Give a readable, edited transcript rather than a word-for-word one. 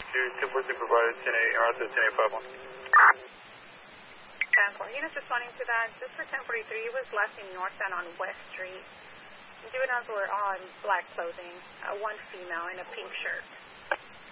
Super provided 10-8, RS 10-851. Units responding to that, just for 1043, it was last in northbound on West Street. The juveniles were on black clothing, one female in a pink shirt.